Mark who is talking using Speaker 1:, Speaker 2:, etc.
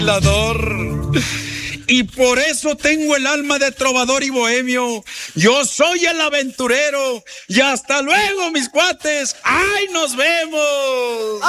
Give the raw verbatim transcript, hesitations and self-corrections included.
Speaker 1: bailador. Y por eso tengo el alma de trovador y bohemio. Yo soy el aventurero. Y hasta luego, mis cuates. ¡Ay, nos vemos!